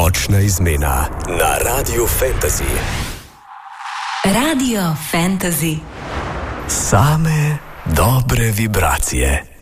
Nočna izmena na Radiu Fantasy. Radio Fantasy. Same dobre vibracije.